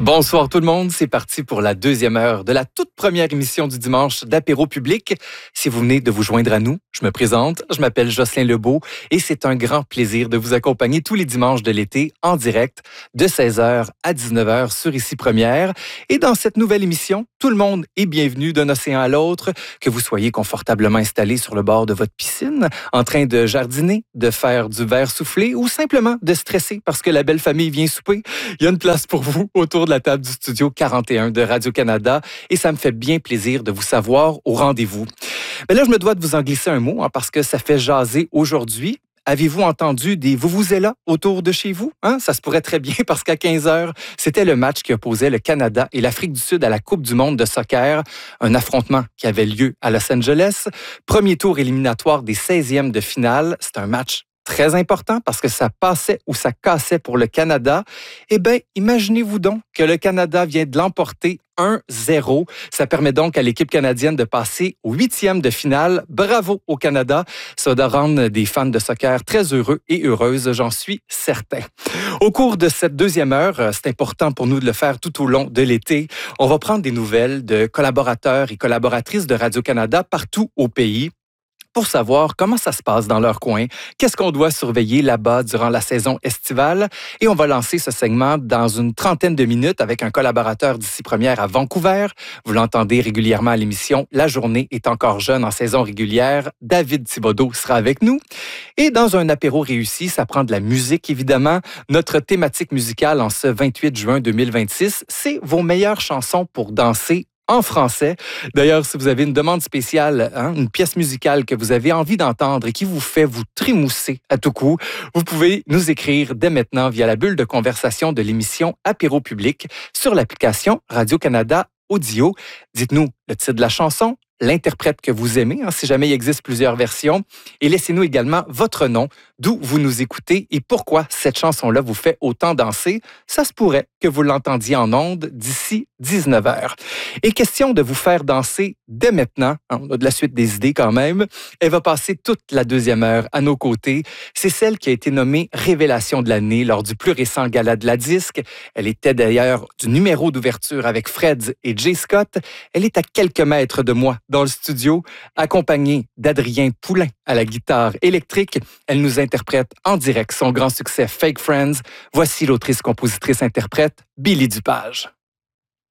Bonsoir tout le monde, c'est parti pour la deuxième heure de la toute première émission du dimanche d'Apéro Public. Si vous venez de vous joindre à nous, je me présente, je m'appelle Jocelyn Lebeau et c'est un grand plaisir de vous accompagner tous les dimanches de l'été en direct de 16h à 19h sur Ici Première. Et dans cette nouvelle émission, tout le monde est bienvenu d'un océan à l'autre, que vous soyez confortablement installé sur le bord de votre piscine, en train de jardiner, de faire du verre soufflé ou simplement de stresser parce que la belle famille vient souper. Il y a une place pour vous autour de la table du studio 41 de Radio-Canada et ça me fait bien plaisir de vous savoir au rendez-vous. Mais là, je me dois de vous en glisser un mot parce que ça fait jaser aujourd'hui. Avez-vous entendu des vuvuzelas autour de chez vous? Ça se pourrait très bien parce qu'à 15h, c'était le match qui opposait le Canada et l'Afrique du Sud à la Coupe du monde de soccer. Un affrontement qui avait lieu à Los Angeles. Premier tour éliminatoire des 16e de finale. C'est un match très important parce que ça passait ou ça cassait pour le Canada. Eh bien, imaginez-vous donc que le Canada vient de l'emporter 1-0. Ça permet donc à l'équipe canadienne de passer au 8e de finale. Bravo au Canada. Ça doit rendre des fans de soccer très heureux et heureuses, j'en suis certain. Au cours de cette deuxième heure, c'est important pour nous de le faire tout au long de l'été. On va prendre des nouvelles de collaborateurs et collaboratrices de Radio-Canada partout au pays, pour savoir comment ça se passe dans leur coin, qu'est-ce qu'on doit surveiller là-bas durant la saison estivale. Et on va lancer ce segment dans une trentaine de minutes avec un collaborateur d'Ici Première à Vancouver. Vous l'entendez régulièrement à l'émission. La journée est encore jeune en saison régulière. David Thibodeau sera avec nous. Et dans un apéro réussi, ça prend de la musique, évidemment. Notre thématique musicale en ce 28 juin 2026, c'est vos meilleures chansons pour danser en français. D'ailleurs, si vous avez une demande spéciale, une pièce musicale que vous avez envie d'entendre et qui vous fait vous trémousser à tout coup, vous pouvez nous écrire dès maintenant via la bulle de conversation de l'émission Apéro Public sur l'application Radio-Canada Audio. Dites-nous le titre de la chanson, l'interprète que vous aimez, si jamais il existe plusieurs versions, et laissez-nous également votre nom, d'où vous nous écoutez et pourquoi cette chanson-là vous fait autant danser. Ça se pourrait que vous l'entendiez en ondes d'ici 19h. Et question de vous faire danser dès maintenant, on a de la suite des idées quand même, elle va passer toute la deuxième heure à nos côtés. C'est celle qui a été nommée Révélation de l'année lors du plus récent gala de la disque. Elle était d'ailleurs du numéro d'ouverture avec Fred et Jay Scott. Elle est à quelques mètres de moi dans le studio, accompagnée d'Adrien Poulain à la guitare électrique. Elle nous interprète en direct son grand succès Fake Friends. Voici l'autrice-compositrice-interprète Billy Dupage.